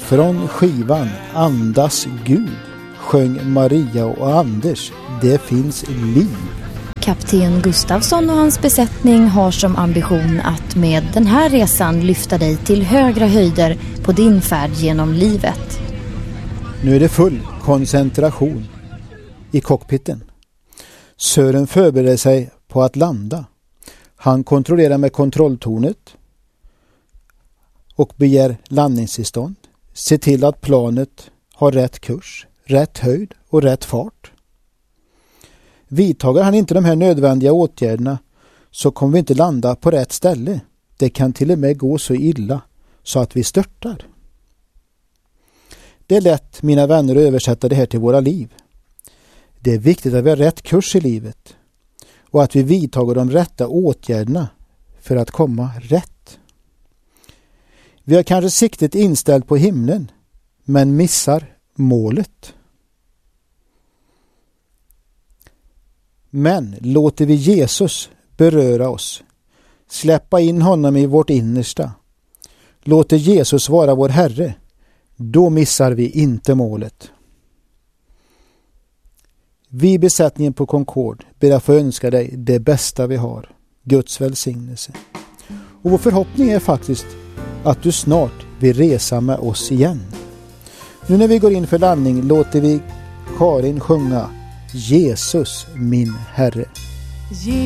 Från skivan Andas Gud sjöng Maria och Anders Det finns liv. Kapten Gustafsson och hans besättning har som ambition att med den här resan lyfta dig till högre höjder på din färd genom livet. Nu är det full koncentration i cockpiten. Sören förbereder sig på att landa. Han kontrollerar med kontrolltornet och begär landningstillstånd. Se till att planet har rätt kurs, rätt höjd och rätt fart. Vidtager han inte de här nödvändiga åtgärderna så kommer vi inte landa på rätt ställe. Det kan till och med gå så illa så att vi störtar. Det är lätt, mina vänner, att översätta det här till våra liv. Det är viktigt att vi har rätt kurs i livet och att vi vidtager de rätta åtgärderna för att komma rätt. Vi har kanske siktet inställt på himlen men missar målet. Men låter vi Jesus beröra oss, släppa in honom i vårt innersta, låter Jesus vara vår Herre, då missar vi inte målet. Vi i besättningen på Concorde ber att få önska dig det bästa vi har, Guds välsignelse. Och vår förhoppning är faktiskt att du snart vill resa med oss igen. Nu när vi går in för landning låter vi Karin sjunga Jesus min Herre.